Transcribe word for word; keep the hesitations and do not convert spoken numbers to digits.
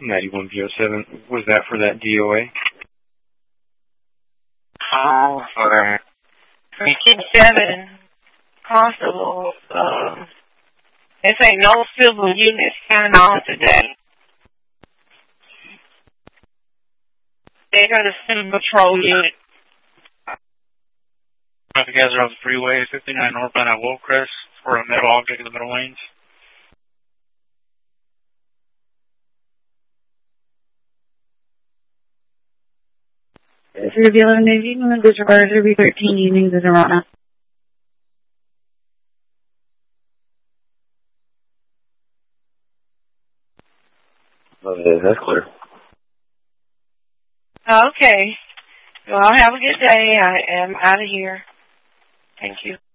ninety-one B oh seven. Was that for that D O A? Oh, for Precinct seven constables. Um, this ain't no civil units coming on today. They got a civil patrol unit. If you guys are on the freeway, fifty-nine northbound at Wolfcrest for a metal object in the middle lanes. three B eleven Navy, disregard three B thirteen, evenings in Toronto. Okay, that's clear. Okay. Well, have a good day. I am out of here. Thank you.